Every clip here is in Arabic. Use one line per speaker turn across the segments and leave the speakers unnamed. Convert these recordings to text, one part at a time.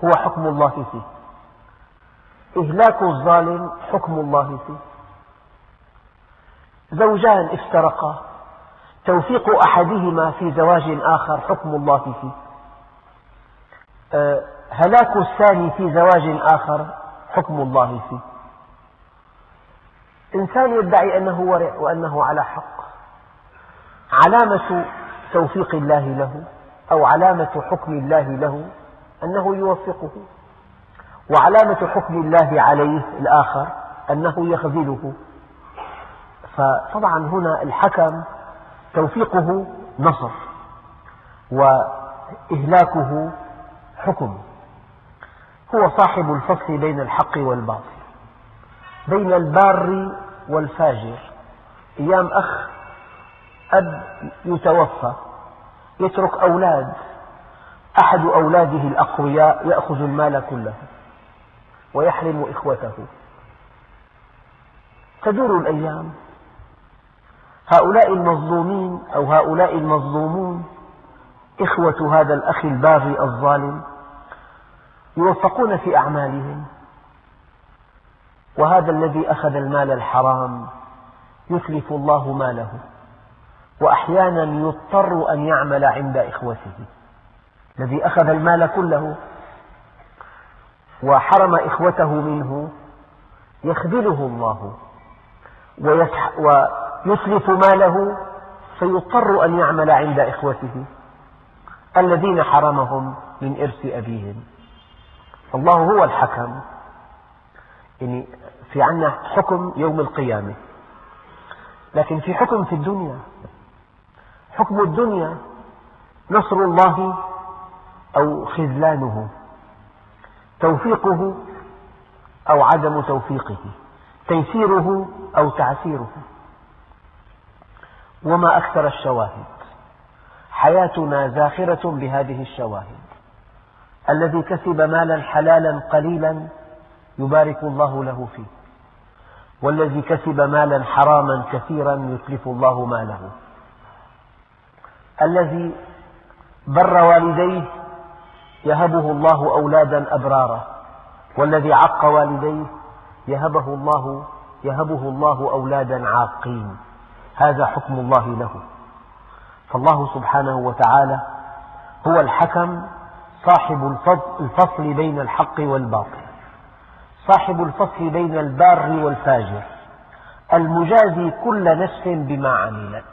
هو حكم الله فيه، إهلاك الظالم حكم الله فيه. زوجان افترقا، توفيق أحدهما في زواج آخر حكم الله فيه، هلاك الثاني في زواج آخر حكم الله فيه. إنسان يدعي أنه ورع وأنه على حق، علامة توفيق الله له أو علامة حكم الله له أنه يوفقه، وعلامة حكم الله عليه الآخر أنه يخذله. فطبعا هنا الحكم توفيقه نصر وإهلاكه حكم. هو صاحب الفصل بين الحق والباطل، بين البار والفاجر. أيام أخ أب يتوفى يترك أولاد، أحد أولاده الأقوياء يأخذ المال كله ويحرم إخوته. تدور الأيام، هؤلاء المظلومين أو هؤلاء المظلومون إخوة هذا الأخ الباغي الظالم يوفقون في أعمالهم، وهذا الذي أخذ المال الحرام يتلف الله ماله، وأحيانا يضطر أن يعمل عند إخوته. الذي أخذ المال كله وحرم إخوته منه يخذله الله ويتلف ماله، فيضطر أن يعمل عند إخوته الذين حرمهم من إرث أبيهم. الله هو الحكم. يعني في عنا حكم يوم القيامة، لكن في حكم في الدنيا. حكم الدنيا نصر الله أو خذلانه، توفيقه أو عدم توفيقه، تيسيره أو تعسيره. وما أكثر الشواهد، حياتنا زاخرة بهذه الشواهد. الذي كسب مالا حلالا قليلا يبارك الله له فيه، والذي كسب مالا حراما كثيرا يتلف الله ماله. الذي بر والديه يهبه الله أولادا أبرارا، والذي عق والديه يهبه الله أولادا عاقين. هذا حكم الله له. فالله سبحانه وتعالى هو الحكم، صاحب الفصل بين الحق والباطل، صاحب الفصل بين البار والفاجر، المجازي كل نفس بما عملت.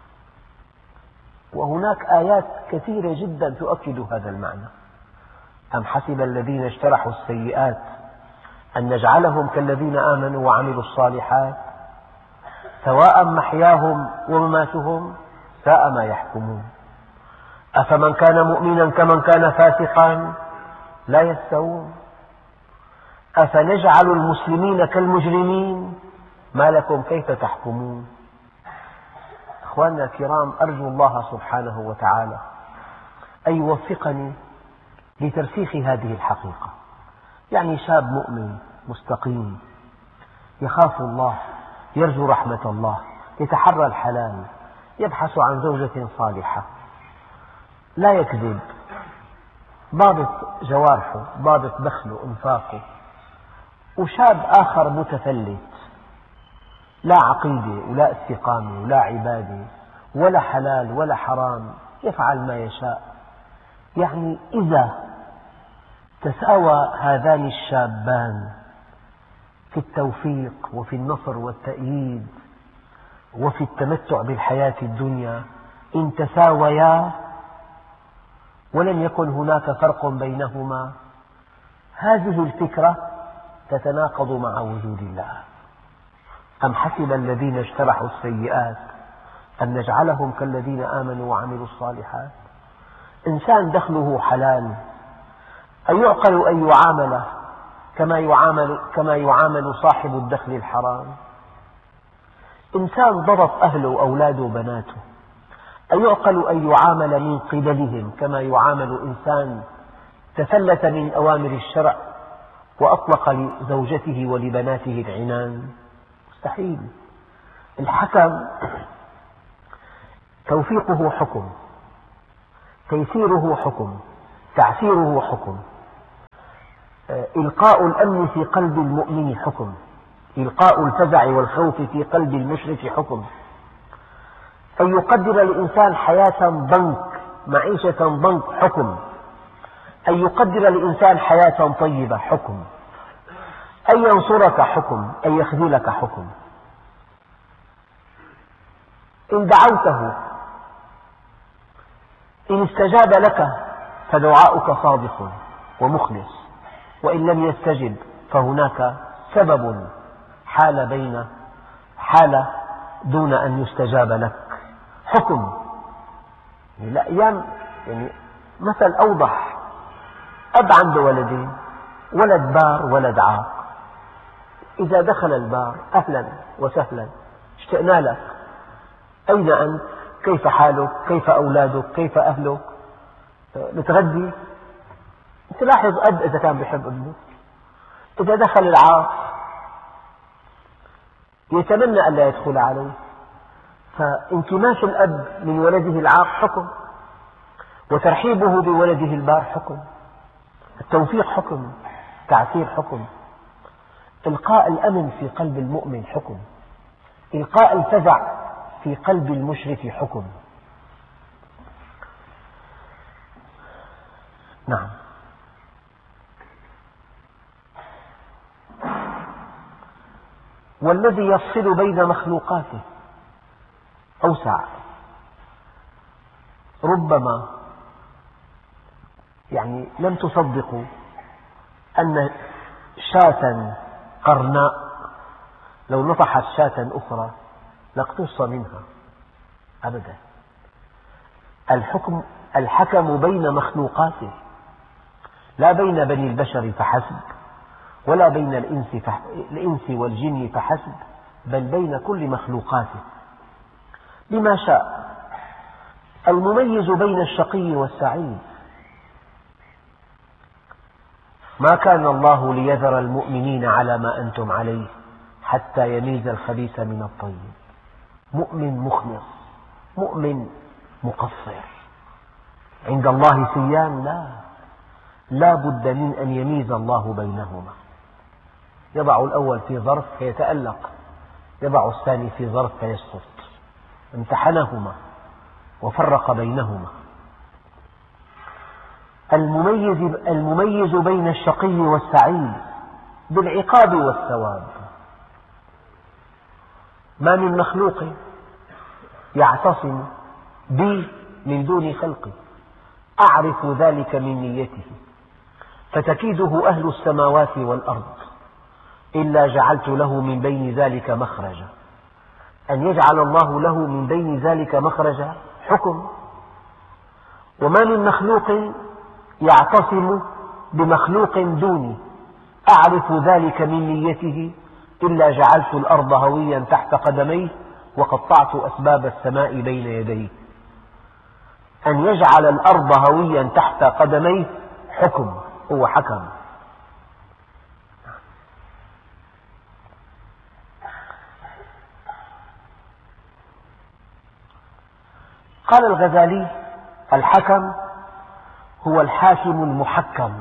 وهناك آيات كثيرة جدا تؤكد هذا المعنى. أم حسب الذين اجترحوا السيئات أن نجعلهم كالذين آمنوا وعملوا الصالحات سواء محياهم ومماتهم ساء ما يحكمون. أفمن كان مؤمنا كمن كان فاسقا لا يستوون. أفنجعل المسلمين كالمجرمين ما لكم كيف تحكمون. أخواننا الكرام، أرجو الله سبحانه وتعالى أن يوفقني لترسيخ هذه الحقيقة. يعني شاب مؤمن مستقيم يخاف الله، يرجو رحمة الله، يتحرى الحلال، يبحث عن زوجة صالحة، لا يكذب، ضابط جوارحه، ضابط دخله، انفاقه. وشاب آخر متفلت، لا عقيدة ولا استقامة ولا عبادة ولا حلال ولا حرام، يفعل ما يشاء. يعني إذا تساوى هذان الشابان في التوفيق وفي النصر والتأييد وفي التمتع بالحياة الدنيا، إن تساويا ولم يكن هناك فرق بينهما، هذه الفكرة تتناقض مع وجود الله. أم حسب الذين اجترحوا السيئات أن نجعلهم كالذين آمنوا وعملوا الصالحات. إنسان دخله حلال أيعقل أن يعامل كما يعامل صاحب الدخل الحرام؟ إنسان ضبط أهله وأولاده وبناته أيعقل أن يعامل من قبلهم كما يعامل إنسان تفلت من أوامر الشرع وأطلق لزوجته ولبناته العنان؟ مستحيل. الحكم توفيقه حكم، تيسيره حكم، تعسيره حكم. إلقاء الأمن في قلب المؤمن حكم، إلقاء الفزع والخوف في قلب المشرك حكم، أن يقدر الإنسان حياة ضنك، معيشة ضنك حكم، أن يقدر الإنسان حياة طيبة حكم، أن ينصرك حكم، أن يخذلك حكم. إن دعوته إن استجاب لك فدعاؤك صادق ومخلص، وإن لم يستجب فهناك سبب حال دون أن يستجاب لك حكم. الأيام مثل أوضح، أب عنده ولدين، ولد بار ولد عاق، إذا دخل البار أهلا وسهلا اشتقنا لك، أين أنت؟ كيف حالك؟ كيف أولادك؟ كيف أهلك؟ نتغدي؟ تلاحظ أب إذا كان بيحب ابنه، إذا دخل العاق يتمنى أن لا يدخل عليه، فانكماش الأب من ولده العاق حكم، وترحيبه بولده البار حكم، التوفيق حكم، تعسير حكم، إلقاء الأمن في قلب المؤمن حكم، إلقاء الفزع في قلب المشرك حكم. نعم. والذي يفصل بين مخلوقاته أوسع. ربما لم تصدقوا أن شاة قرناء لو نطحت شاة أخرى لاقتص منها أبدا. الحكم بين مخلوقاته، لا بين بني البشر فحسب، ولا بين الإنس والجن فحسب، بل بين كل مخلوقاته بما شاء. المميز بين الشقي والسعيد. ما كان الله ليذر المؤمنين على ما أنتم عليه حتى يميز الخبيث من الطيب. مؤمن مخلص، مؤمن مقصر، عند الله سيان لا بد من أن يميز الله بينهما. يضع الأول في ظرف فيتألق، يضع الثاني في ظرف فيسقط. امتحنهما وفرق بينهما. المميز بين الشقي والسعيد بالعقاب والثواب. ما من مخلوق يعتصم بي من دون خلقي أعرف ذلك من نيته، فتكيده أهل السماوات والأرض إلا جعلت له من بين ذلك مخرجا. أن يجعل الله له من بين ذلك مخرجا حكم. وما من مخلوق يعتصم بمخلوق دوني أعرف ذلك من نيته إلا جعلت الأرض هويا تحت قدميه وقطعت أسباب السماء بين يديه. أن يجعل الأرض هويا تحت قدميه حكم، هو حكم. قال الغزالي: الحكم هو الحاكم المحكم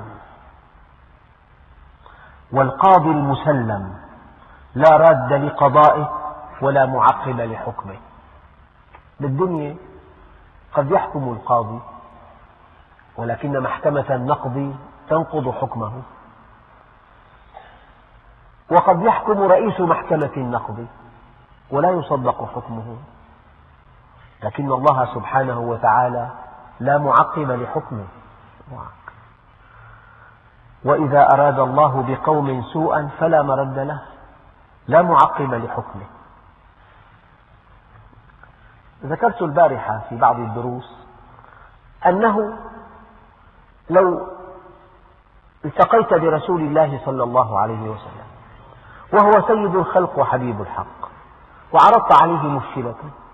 والقاضي المسلم، لا راد لقضائه ولا معقب لحكمه. بالدنيا قد يحكم القاضي، ولكن محكمة النقض تنقض حكمه، وقد يحكم رئيس محكمة النقض ولا يصدق حكمه، لكن الله سبحانه وتعالى لا معقب لحكمه. وإذا أراد الله بقوم سوءا فلا مرد له، لا معقب لحكمه. ذكرت البارحة في بعض الدروس أنه لو التقيت برسول الله صلى الله عليه وسلم وهو سيد الخلق وحبيب الحق، وعرضت عليه مشكلة،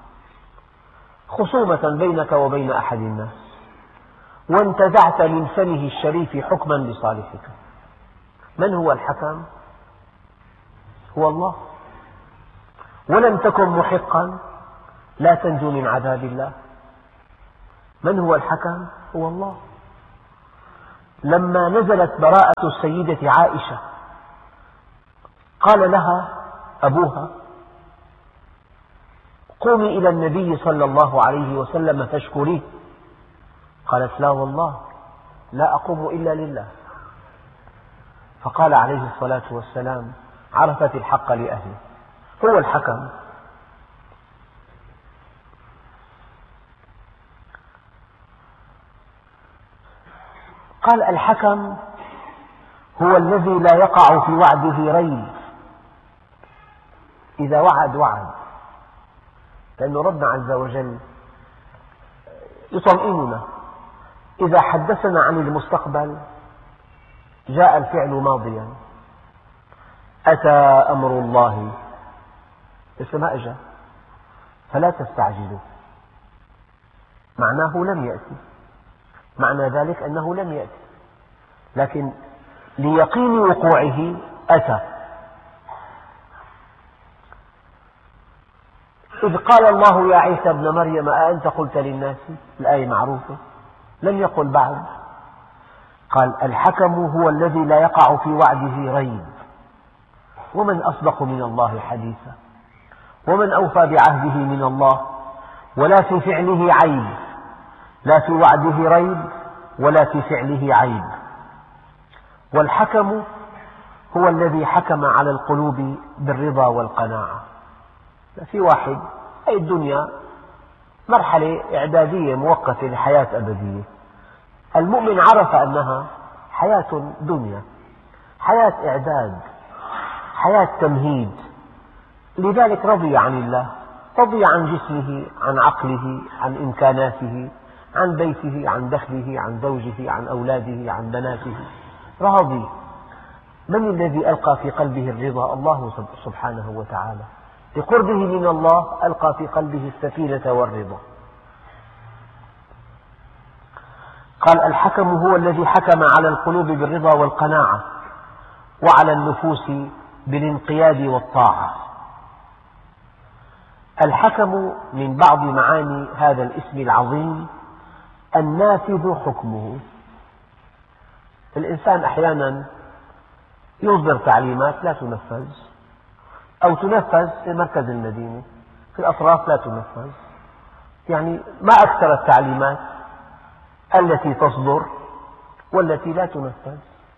خصومة بينك وبين أحد الناس، وانتزعت من فمه الشريف حكما لصالحك، من هو الحكم؟ هو الله. ولم تكن محقا لا تنجو من عذاب الله. من هو الحكم؟ هو الله. لما نزلت براءة السيدة عائشة قال لها أبوها: قومي إلى النبي صلى الله عليه وسلم فاشكريه. قالت: لا والله، لا أقوم إلا لله. فقال عليه الصلاة والسلام: عرفت الحق لأهله، هو الحكم. قال: الحكم هو الذي لا يقع في وعده ريب، إذا وعد وعد، لأن ربنا عز وجل يطمئننا. إذا حدثنا عن المستقبل جاء الفعل ماضيا: أتى أمر الله، لسه ما أجى، فلا تستعجلوا، معناه لم يأتي، معنى ذلك أنه لم يأتي، لكن ليقين وقوعه أتى. إذ قال الله يا عيسى ابن مريم أأنت قلت للناس، الآية معروفة، لم يقل بعد. قال: الحكم هو الذي لا يقع في وعده ريب، ومن أصدق من الله حديثا، ومن أوفى بعهده من الله، ولا في فعله عيب، لا في وعده ريب ولا في فعله عيب. والحكم هو الذي حكم على القلوب بالرضا والقناعة. في واحد، أي الدنيا مرحلة إعدادية مؤقتة لحياة أبدية. المؤمن عرف أنها حياة دنيا، حياة إعداد، حياة تمهيد، لذلك رضي عن الله، رضي عن جسمه، عن عقله، عن إمكاناته، عن بيته، عن دخله، عن زوجه، عن أولاده، عن بناته، راضي. من الذي ألقى في قلبه الرضا؟ الله سبحانه وتعالى، بقربه من الله ألقى في قلبه السكينة والرضا. قال: الحكم هو الذي حكم على القلوب بالرضا والقناعة، وعلى النفوس بالانقياد والطاعة. الحكم من بعض معاني هذا الاسم العظيم النافذ حكمه. الإنسان أحيانا يصدر تعليمات لا تنفذ، أو تنفذ في مركز المدينة، في الأطراف لا تنفذ. يعني ما أكثر التعليمات التي تصدر والتي لا تنفذ.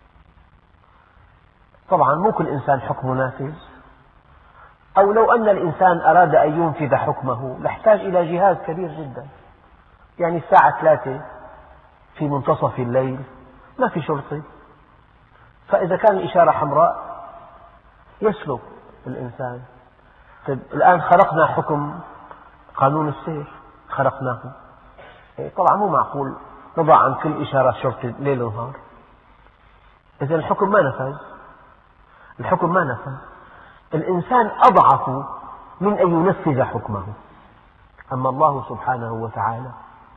طبعا مو كل إنسان حكمه نافذ، أو لو أن الإنسان أراد أن ينفذ حكمه لاحتاج إلى جهاز كبير جدا. يعني الساعة 3 في منتصف الليل ما في شرطي، فإذا كان الإشارة حمراء يسلك الإنسان. طيب الآن خلقنا حكم قانون السير، خلقناه، طبعا مو معقول نضع عن كل إشارة شرطي ليل ونهار. إذا الحكم ما نفذ، الحكم ما نفذ. الإنسان أضعف من أن ينفذ حكمه. أما الله سبحانه وتعالى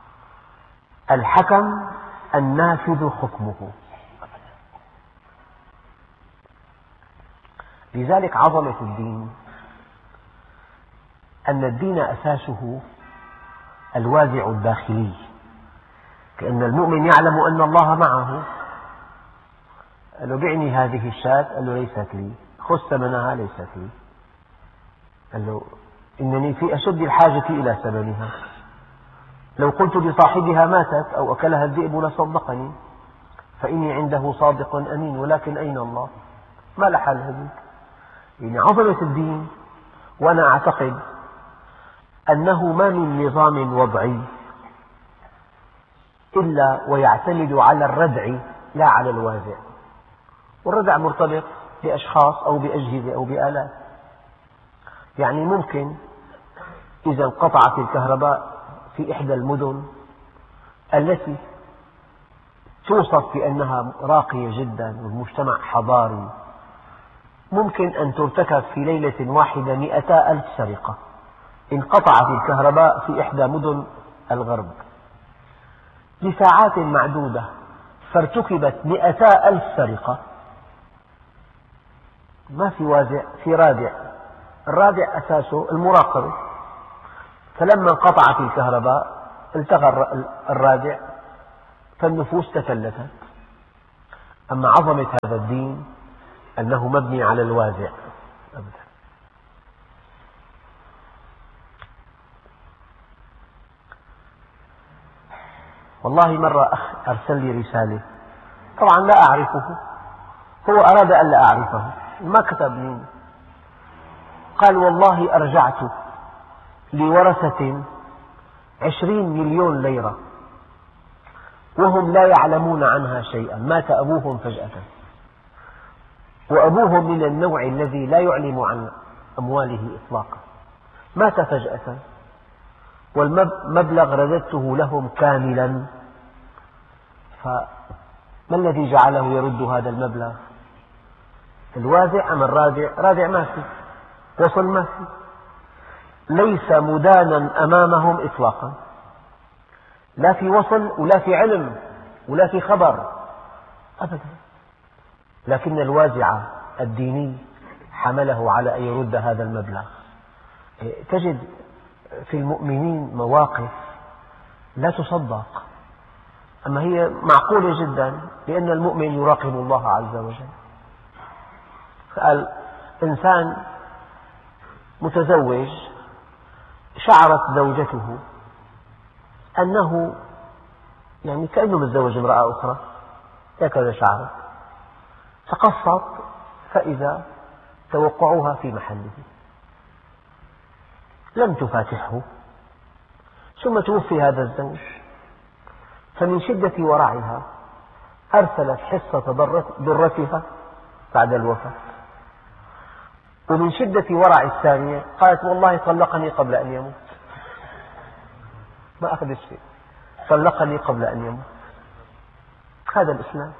الحكم النافذ حكمه. لذلك عظمة الدين أن الدين أساسه الوازع الداخلي، كأن المؤمن يعلم أن الله معه. قال له: بعني هذه الشاة، قال له: ليست لي. خذ ثمنها، ليست لي. قال له: إنني في أشد الحاجة إلى ثمنها، لو قلت لصاحبها ماتت أو أكلها الذئب لصدقني، فإني عنده صادق أمين، ولكن أين الله؟ ما لحال هذيك. يعني عظمة الدين. وأنا أعتقد أنه ما من نظام وضعي إلا ويعتمد على الردع لا على الوازع، والردع مرتبط بأشخاص أو بأجهزة أو بآلات. يعني ممكن إذا انقطعت الكهرباء في إحدى المدن التي توصف بأنها راقية جدا والمجتمع حضاري، ممكن أن ترتكب في ليلة واحدة 200,000 سرقة. انقطعت الكهرباء في إحدى مدن الغرب لساعات معدودة، فارتكبت 200,000 سرقة. ما في وازع، في رادع. الرادع أساسه المراقبة، فلما انقطعت الكهرباء التغى الرادع، فالنفوس تفلتت. أما عظمة هذا الدين أنه مبني على الوازع أبدا. والله مرة أخ أرسل لي رسالة، طبعا لا أعرفه، هو أراد أن لا أعرفه، ما كتب مين. قال والله أرجعت لورثة 20 مليون ليرة وهم لا يعلمون عنها شيئا، مات أبوهم فجأة، وأبوهم من النوع الذي لا يعلم عن أمواله إطلاقا، مات فجأة، والمبلغ رددته لهم كاملا. فما الذي جعله يرد هذا المبلغ؟ الوازع أم الرادع؟ رادع ما في، وصل ما في، ليس مدانا أمامهم إطلاقا، لا في وصل ولا في علم ولا في خبر أبدا. لكن الوازع الديني حمله على أن يرد هذا المبلغ. تجد في المؤمنين مواقف لا تصدق، أما هي معقولة جدا، لأن المؤمن يراقب الله عز وجل. قال إنسان متزوج شعرت زوجته أنه يعني كأنه متزوج امرأة أخرى، هكذا شعرت، تقصت فإذا توقعها في محله، لم تفاتحه، ثم توفي هذا الزوج، فمن شدة ورعها أرسلت حصة ذرتها بعد الوفاة، ومن شدة ورع الثانية قالت والله طلقني قبل أن يموت، ما أخذ شيء، طلقني قبل أن يموت. هذا الإسلام.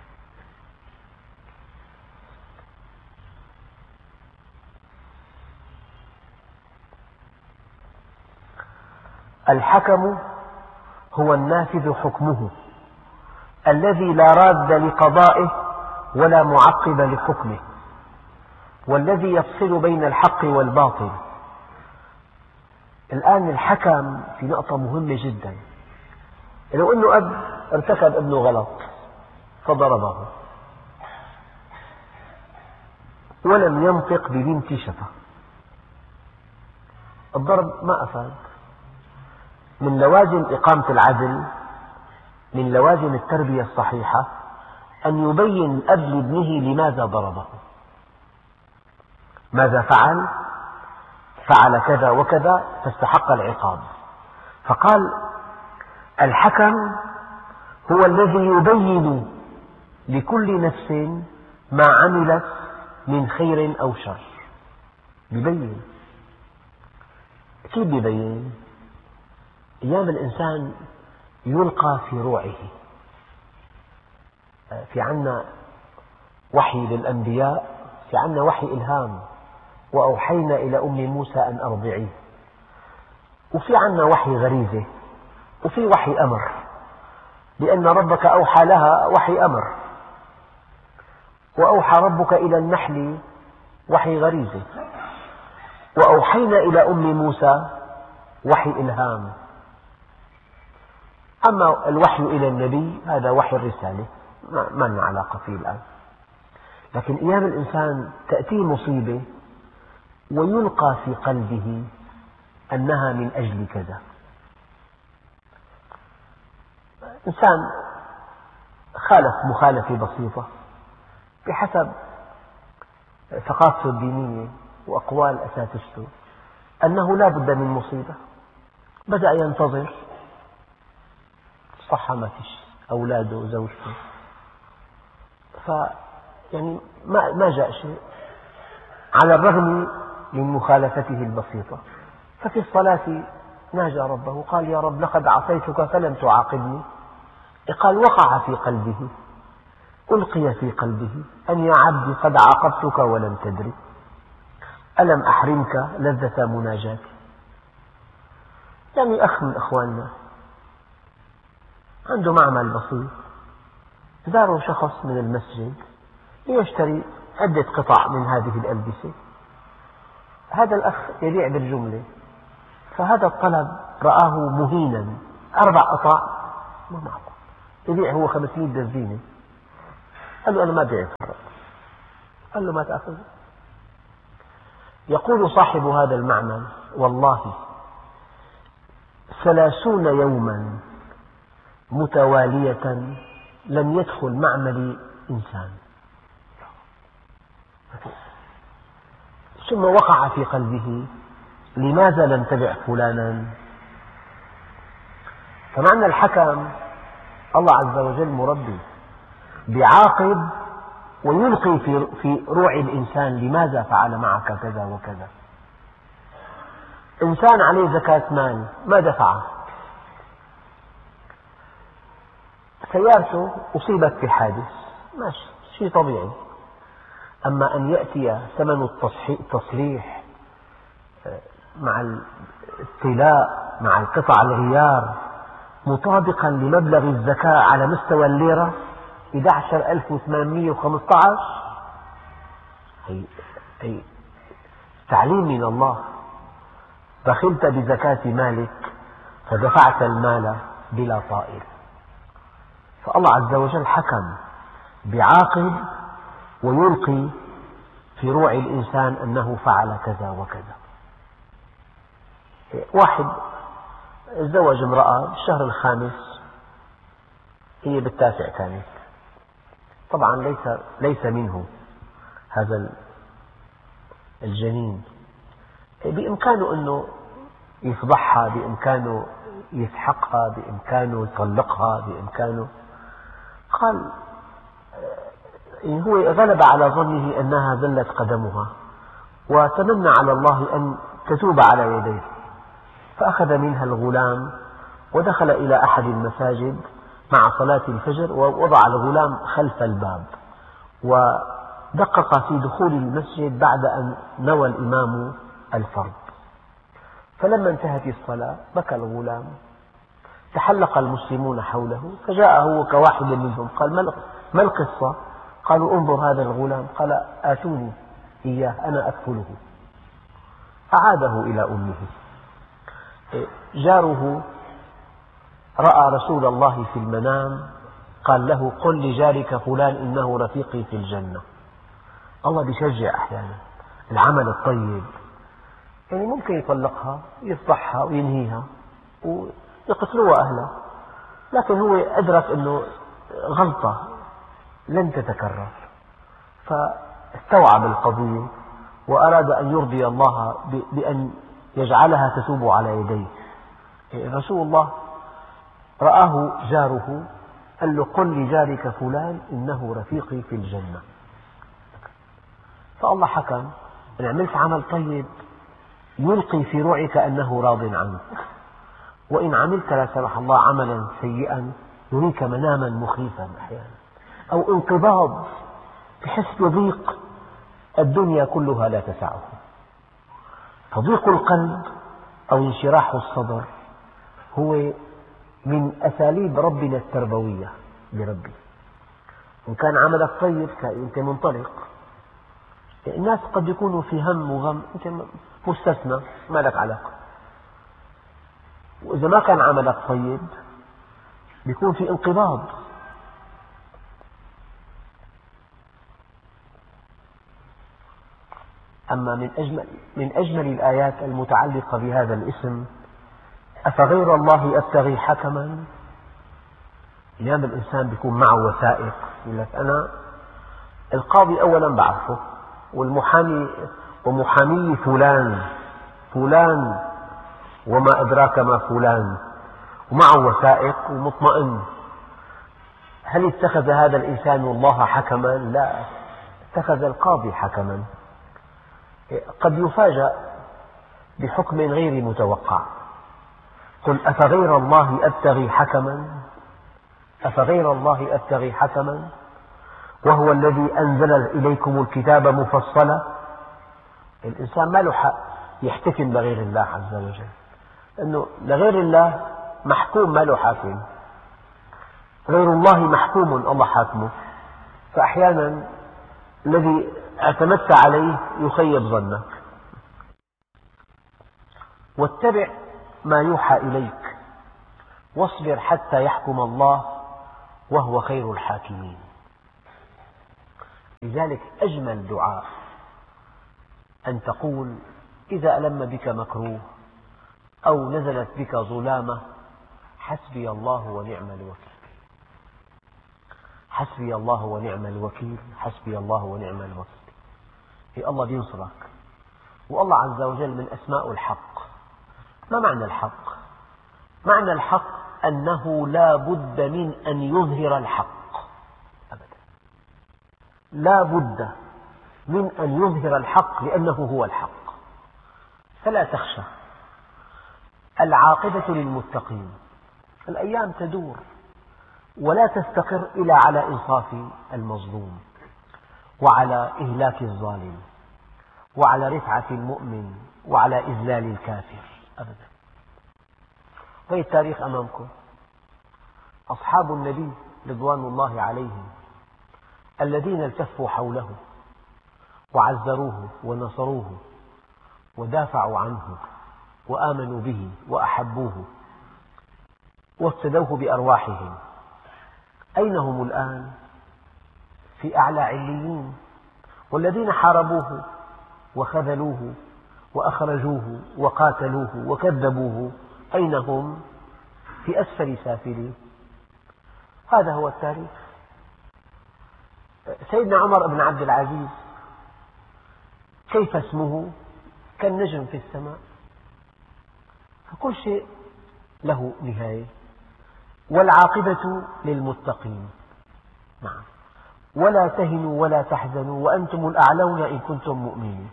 الحكم هو النافذ حكمه الذي لا راد لقضائه ولا معقب لحكمه، والذي يفصل بين الحق والباطل. الآن الحكم في نقطة مهمة جدا. لو أنه أب ارتكب ابنه غلط فضربه ولم ينطق ببنت شفا، الضرب ما أفاد. من لوازم إقامة العدل، من لوازم التربية الصحيحة، أن يبين الأب لابنه لماذا ضربه، ماذا فعل، فعل كذا وكذا فاستحق العقاب. فقال الحكم هو الذي يبين لكل نفس ما عملت من خير أو شر. يبين، كيف يبين؟ أيام الإنسان يلقى في روعه. في عنا وحي للأنبياء، في عنا وحي إلهام، وأوحينا إلى أم موسى أن أرضعيه، وفي عنا وحي غريزة، وفي وحي أمر، لأن ربك أوحى لها وحي أمر، وأوحى ربك إلى النحل وحي غريزة، وأوحينا إلى أم موسى وحي إلهام. أما الوحي إلى النبي هذا وحي الرسالة، ما لنا علاقة فيه الآن. لكن أيام الإنسان تأتيه مصيبة ويلقى في قلبه أنها من أجل كذا. إنسان خالف مخالفة بسيطة بحسب ثقافته الدينية وأقوال أساتذته أنه لا بد من مصيبة، بدأ ينتظر، صحة ما فيش، أولاده زوجته، يعني ما جاء شيء على الرغم من مخالفته البسيطة. ففي الصلاة ناجى ربه قال يا رب لقد عصيتك فلم تعاقبني. قال وقع في قلبه، ألقي في قلبه أن يا عبدي قد عاقبتك ولم تدري، ألم أحرمك لذة مناجاتي. يعني أخ من أخواننا عنده معمل بسيط، زاره شخص من المسجد ليشتري عدة قطع من هذه الألبسة، هذا الأخ يبيع بالجملة، فهذا الطلب رآه مهينا، 4 قطع ما معقول، يبيع هو 500 دزينة، قال له أنا ما أبيع الفرق. قال له ما تأخذ. يقول صاحب هذا المعمل والله 30 يوما متوالية لم يدخل معملي إنسان، ثم وقع في قلبه لماذا لم تبع فلانا؟ فمعنى الحكم الله عز وجل مربي بيعاقب ويلقي في روع الإنسان لماذا فعل معك كذا وكذا. إنسان عليه زكاة مال ما دفعه، سيارته أصيبت بحادث، ماشي شيء طبيعي. أما أن يأتي ثمن التصليح مع الطلاء مع القطع الغيار مطابقا لمبلغ الزكاة على مستوى الليرة 11,815، هي تعليم من الله. بخلت بزكاة مالك فدفعت المال بلا طائل. فالله عز وجل حكم بيعاقب ويلقي في روع الإنسان أنه فعل كذا وكذا. واحد تزوج امرأة بالشهر الخامس، هي بالتاسع كانت، طبعا ليس منه هذا الجنين، بإمكانه أنه يفضحها، بإمكانه يسحقها، بإمكانه يطلقها، بإمكانه. قال هو غلب على ظنه أنها ذلت قدمها وتمنى على الله أن تتوب على يديه، فأخذ منها الغلام ودخل إلى أحد المساجد مع صلاة الفجر ووضع الغلام خلف الباب ودقق في دخول المسجد بعد أن نوى الإمام الفرض. فلما انتهت الصلاة بكى الغلام، تحلق المسلمون حوله، فجاء هو كواحد منهم قال ما القصة؟ قالوا انظر هذا الغلام. قال آتوني إياه أنا أكفله. أعاده إلى أمه. جاره رأى رسول الله في المنام قال له قل لجارك فلان إنه رفيقي في الجنة. الله بيشجع أحيانا العمل الطيب، يعني ممكن يطلقها يفضحها وينهيها ويقتلوها أهلها، لكن هو أدرك أنه غلطة لن تتكرر، فاستوعب القضية وأراد أن يرضي الله بأن يجعلها تتوب على يديه. رسول الله رآه جاره قال له قل لجارك فلان إنه رفيقي في الجنة. فالله حكم إن عملت عمل طيب يلقي في روعك أنه راض عنك، وإن عملت لا سمح الله عملا سيئا يريك مناما مخيفا أحيانا، أو انقباض بحس بضيق الدنيا كلها لا تسعه. فضيق القلب أو انشراح الصدر هو من أساليب ربنا التربوية لربي. إن كان عملك طيب أنت منطلق. الناس قد يكونوا في هم وغم، أنت مستثنى ما لك علاقة. وإذا ما كان عملك طيب بيكون في انقباض. أما من أجمل الآيات المتعلقة بهذا الاسم أفغير الله أبتغي حكما. أيام الإنسان بيكون معه وثائق، يقول لك أنا القاضي أولا بعرفه، والمحامي ومحامي فلان وما أدراك ما فلان، ومعه وثائق ومطمئن. هل اتخذ هذا الإنسان الله حكما؟ لا، اتخذ القاضي حكما. قد يفاجأ بحكم غير متوقع. قل أفغير الله أبتغي حكما وهو الذي أنزل إليكم الكتاب مفصلا. الإنسان ما له حق يحتكم لغير الله عز وجل، لأنه لغير الله محكوم ما له حاكم، غير الله محكوم الله حاكمه. فأحيانا الذي اعتمدت عليه يخيب ظنك. واتبع ما يوحى إليك واصبر حتى يحكم الله وهو خير الحاكمين. لذلك أجمل دعاء أن تقول إذا ألم بك مكروه أو نزلت بك ظلامة: حسبي الله ونعم الوكيل، حسبي الله ونعم الوكيل، حسبي الله ونعم الوكيل. هي الله بينصرك، والله عز وجل من أسماء الحق. ما معنى الحق؟ معنى الحق أنه لا بد من أن يظهر الحق أبدا، لا بد من أن يظهر الحق لأنه هو الحق. فلا تخشى، العاقبة للمتقين. الأيام تدور ولا تستقر إلا على إنصاف المظلوم، وعلى إهلاك الظالم، وعلى رفعة المؤمن، وعلى إذلال الكافر أبدا. هذا التاريخ أمامكم. أصحاب النبي رضوان الله عليهم الذين التفوا حوله وعزروه ونصروه ودافعوا عنه وآمنوا به وأحبوه وافتدوه بأرواحهم، أين هم الآن؟ في أعلى عليين. والذين حاربوه وخذلوه وأخرجوه وقاتلوه وكذبوه أين هم؟ في أسفل سافلين. هذا هو التاريخ. سيدنا عمر بن عبد العزيز كيف اسمه؟ كالنجم في السماء، فكل شيء له نهاية. والعاقبة للمتقين. نعم. ولا تهنوا ولا تحزنوا وأنتم الأعلون إن كنتم مؤمنين.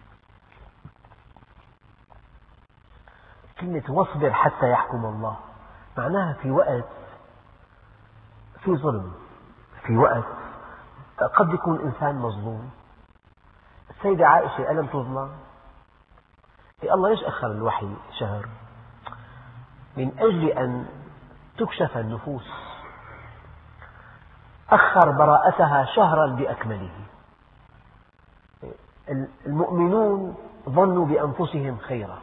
كلمة واصبر حتى يحكم الله معناها في وقت في ظلم، في وقت قد يكون إنسان مظلوم. السيدة عائشة ألم تظلم؟ الله ليش أخر الوحي شهر؟ من أجل أن تكشف النفوس، أخر براءتها شهرا بأكمله. المؤمنون ظنوا بأنفسهم خيرا،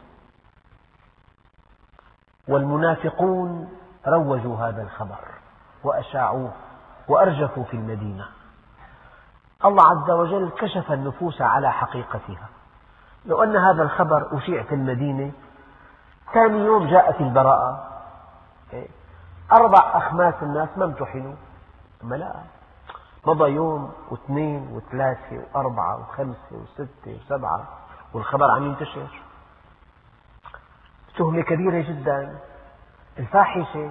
والمنافقون روجوا هذا الخبر وأشاعوه وأرجفوا في المدينة. الله عز وجل كشف النفوس على حقيقتها. لو أن هذا الخبر أشيع في المدينة، ثاني يوم جاءت البراءة، 4 أخماس الناس ما امتحنوا، أما لا، مضى يوم واثنين وثلاثة وأربعة وخمسة وستة وسبعة والخبر عم ينتشر. تهمة كبيرة جدا. الفاحشة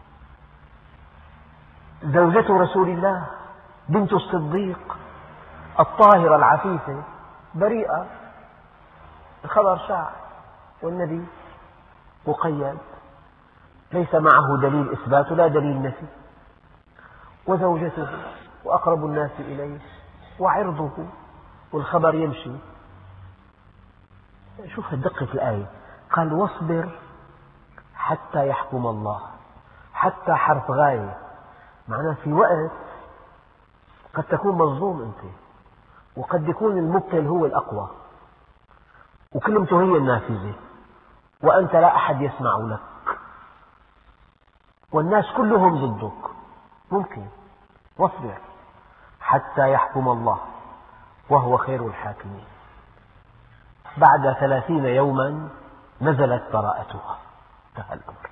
زوجة رسول الله بنت الصديق الطاهرة العفيفة بريئة، الخبر شاع والنبي مقيد، ليس معه دليل إثبات ولا دليل نفي، وزوجته وأقرب الناس إليه وعرضه والخبر يمشي. شوف دقة الآية، قال واصبر حتى يحكم الله. حتى حرف غاية، معناه في وقت قد تكون مظلوم أنت، وقد يكون المبتل هو الأقوى وكلمته هي النافذة، وأنت لا أحد يسمع لك والناس كلهم ضدك. ممكن. واصبر حتى يحكم الله وهو خير الحاكمين. بعد 30 يوما نزلت براءتها، انتهى الأمر.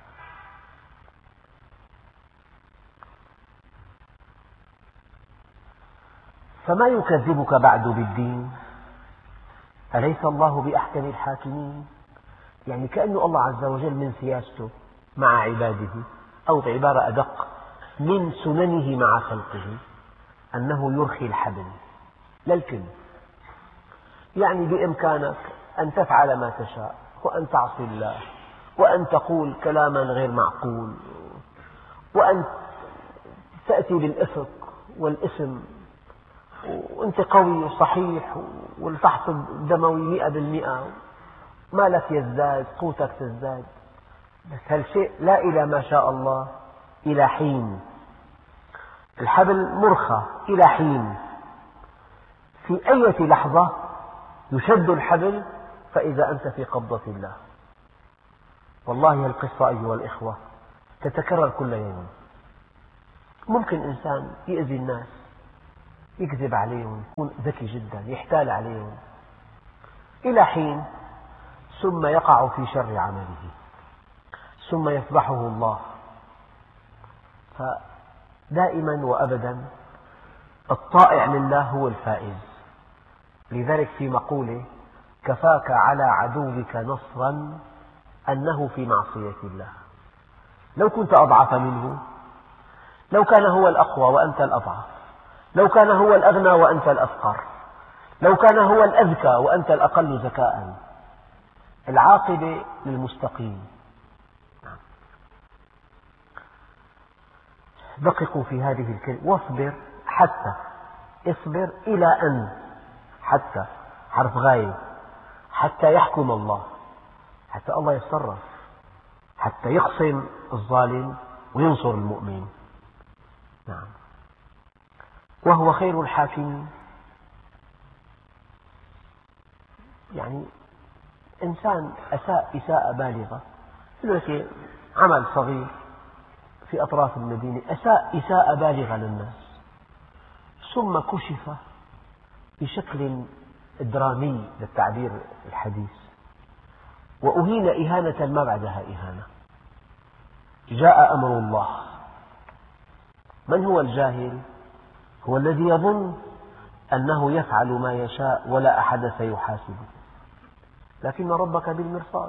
فما يكذبك بعد بالدين؟ أليس الله بأحكم الحاكمين؟ يعني كأن الله عز وجل من سياسته مع عباده، أو بعبارة أدق من سننه مع خلقه، أنه يرخي الحبل لا الكل. يعني بإمكانك أن تفعل ما تشاء، وأن تعصي الله، وأن تقول كلاما غير معقول، وأن تأتي بالإفك والإثم، وأنت قوي وصحيح والفحص الدموي 100%، مالك يزداد، قوتك تزداد. بس هالشيء لا إلى ما شاء الله، إلى حين. الحبل مرخى إلى حين. في أي لحظة يشد الحبل فإذا أنت في قبضة الله. والله القصة أيها الإخوة تتكرر كل يوم. ممكن إنسان يؤذي الناس يكذب عليهم، يكون ذكي جدا، يحتال عليهم إلى حين، ثم يقع في شر عمله، ثم يفضحه الله. فدائما وأبدا الطائع لله هو الفائز. لذلك في مقولة: كفاك على عدوك نصرا أنه في معصية الله. لو كنت أضعف منه، لو كان هو الأقوى وأنت الأضعف، لو كان هو الأغنى وأنت الأفقر، لو كان هو الأذكى وأنت الأقل ذكاء، العاقبة للمستقيم. دققوا في هذه الكلمة: واصبر حتى، اصبر إلى أن، حتى حرف غاية، حتى يحكم الله، حتى الله يتصرف، حتى يقسم الظالم وينصر المؤمن. نعم. وهو خير الحاكمين. يعني إنسان أساء إساءة بالغة، مثل عمل صغير في أطراف المدينة، أساء إساءة بالغة للناس، ثم كشف بشكل درامي للتعبير الحديث، وأهين إهانة ما بعدها إهانة. جاء أمر الله. من هو الجاهل؟ هو الذي يظن أنه يفعل ما يشاء ولا أحد سيحاسبه، لكن ربك بالمرصاد.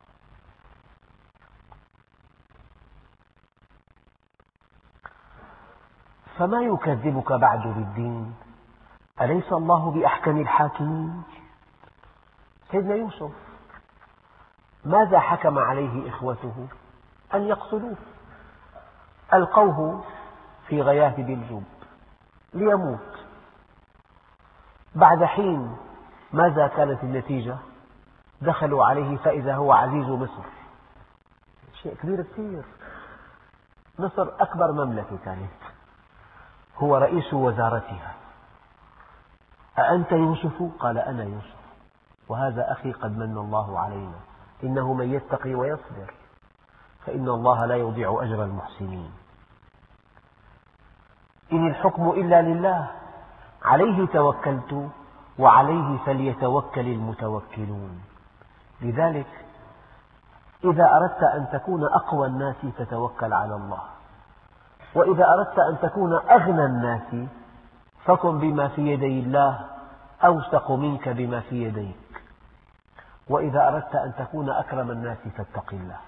فما يكذبك بعد بالدين؟ أليس الله بأحكم الحاكمين؟ سيدنا يوسف ماذا حكم عليه إخوته؟ أن يقتلوه، ألقوه في غياهب الجب ليموت. بعد حين ماذا كانت النتيجة؟ دخلوا عليه فإذا هو عزيز مصر. شيء كبير كثير. مصر أكبر مملكة كانت، هو رئيس وزارتها. أأنت يوسف؟ قال: أنا يوسف، وهذا أخي قد من الله علينا، إنه من يتقي ويصبر فإن الله لا يضيع أجر المحسنين. إن الحكم إلا لله، عليه توكلت وعليه فليتوكل المتوكلون. لذلك إذا أردت أن تكون أقوى الناس فتوكل على الله، وإذا أردت أن تكون أغنى الناس فكن بما في يدي الله أوثق منك بما في يديك، وإذا أردت أن تكون أكرم الناس فاتق الله.